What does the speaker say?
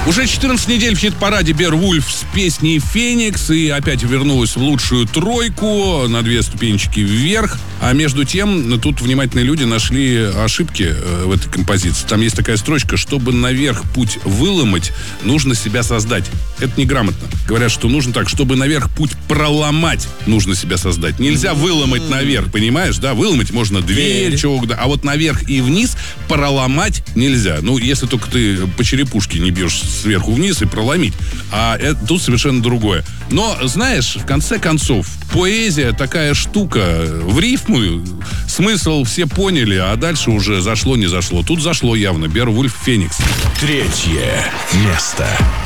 Уже 14 недель в хит-параде Беовульф с песней «Феникс» и опять вернулась в лучшую тройку на 2 ступенечки вверх. А между тем, тут внимательные люди нашли ошибки в этой композиции. Там есть такая строчка: чтобы наверх путь выломать, нужно себя создать. Это неграмотно. Говорят, что нужно так: чтобы наверх путь проломать, нужно себя создать. Нельзя выломать наверх, понимаешь? Да, выломать можно дверь, чего угодно. А вот наверх и вниз проломать нельзя. Ну, если только ты по черепушке не бьешь сверху вниз и проломить. А тут совершенно другое. Но, знаешь, в конце концов, поэзия такая штука. В рифму смысл все поняли, а дальше уже зашло, не зашло. Тут зашло явно. Беовульф, «Феникс». 3 место.